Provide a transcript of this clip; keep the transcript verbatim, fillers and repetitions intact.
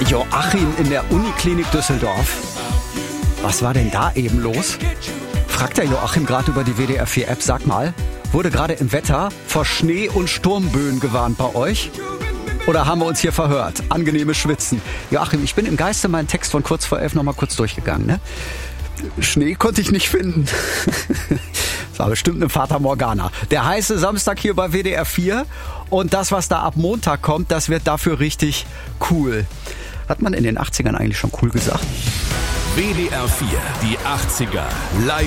Joachim in der Uniklinik Düsseldorf. Was war denn da eben los? Fragt der Joachim gerade über die W D R vier App. Sag mal, wurde gerade im Wetter vor Schnee- und Sturmböen gewarnt bei euch? Oder haben wir uns hier verhört? Angenehmes Schwitzen. Joachim, ich bin im Geiste meinen Text von kurz vor elf noch mal kurz durchgegangen. Ne? Schnee konnte ich nicht finden. Das war bestimmt eine Fata Morgana. Der heiße Samstag hier bei W D R vier. Und das, was da ab Montag kommt, das wird dafür richtig cool. Hat man in den achtzigern eigentlich schon cool gesagt? W D R vier, die achtziger live.